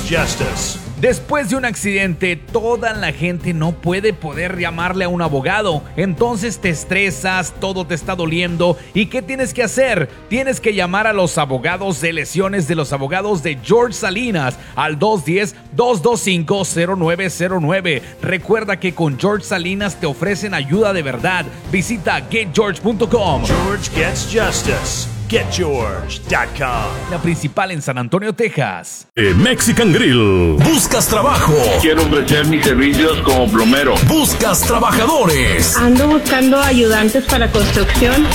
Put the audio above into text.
justice. Después de un accidente, toda la gente no puede llamarle a un abogado. Entonces te estresas, todo te está doliendo. ¿Y qué tienes que hacer? Tienes que llamar a los abogados de lesiones de los abogados de George Salinas al 210-225-0909. Recuerda que con George Salinas te ofrecen ayuda de verdad. Visita getgeorge.com. George gets justice. GetGeorge.com. La principal en San Antonio, Texas. Mexican Grill. ¿Buscas trabajo? Quiero ofrecer mis servicios como plomero. ¿Buscas trabajadores? Ando buscando ayudantes para construcción.